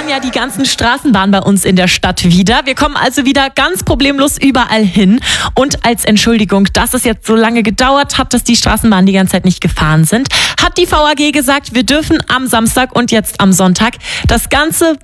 ja die ganzen Straßenbahnen bei uns in der Stadt wieder. Wir kommen also wieder ganz problemlos überall hin. Und als Entschuldigung, dass es jetzt so lange gedauert hat, dass die Straßenbahnen die ganze Zeit nicht gefahren sind, hat die VAG gesagt, wir dürfen am Samstag und jetzt am Sonntag das ganze